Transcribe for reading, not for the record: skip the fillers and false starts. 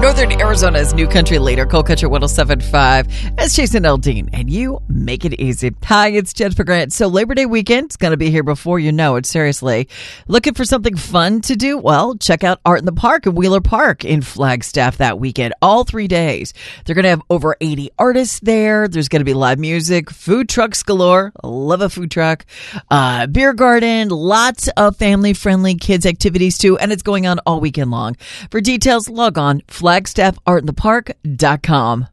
Northern Arizona's new country leader, Cold Country 107.5. It's Jason Aldean, and you make it easy. Hi, it's Jennifer Grant. So Labor Day weekend is going to be here before you know it, seriously. Looking for something fun to do? Well, check out Art in the Park in Wheeler Park in Flagstaff that weekend, all 3 days. They're going to have over 80 artists there. There's going to be live music, food trucks galore. I love a food truck. Beer garden, lots of family-friendly kids activities too, and it's going on all weekend long. For details, log on FlagstaffArtInThePark.com.